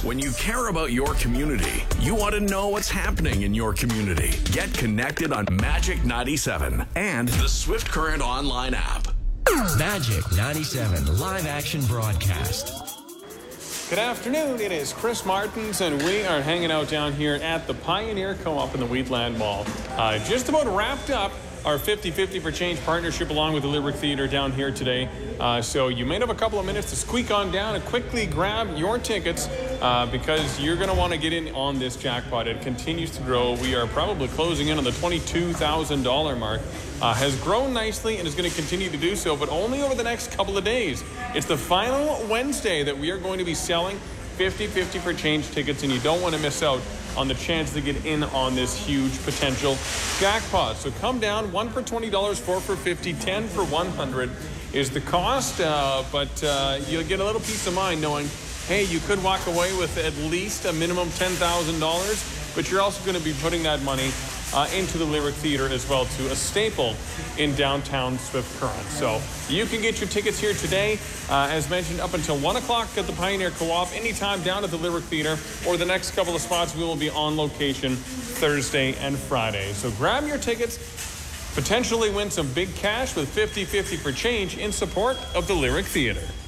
When you care about your community, you want to know what's happening in your community. Get connected on Magic 97 and the Swift Current online app. Magic 97 live action broadcast. Good afternoon. It is Chris Martins, and we are hanging out down here at the Pioneer Co-op in the Wheatland Mall. Just about wrapped up our 50-50 for Change partnership along with the Lyric Theatre down here today. So you may have a couple of minutes to squeak on down and quickly grab your tickets because you're going to want to get in on this jackpot. It continues to grow. We are probably closing in on the $22,000 mark. Has grown nicely and is going to continue to do so, but only over the next couple of days. It's the final Wednesday that we are going to be selling 50-50 for Change tickets, and you don't want to miss out on the chance to get in on this huge potential jackpot. So come down, 1 for $20, 4 for $50, 10 for $100 is the cost, but you'll get a little peace of mind knowing, hey, you could walk away with at least a minimum $10,000, but you're also going to be putting that money into the Lyric Theatre as well, to a staple in downtown Swift Current. So you can get your tickets here today, as mentioned, up until 1 o'clock at the Pioneer Co-op, anytime down at the Lyric Theatre, or the next couple of spots we will be on location Thursday and Friday. So grab your tickets, potentially win some big cash with 50-50 for Change in support of the Lyric Theatre.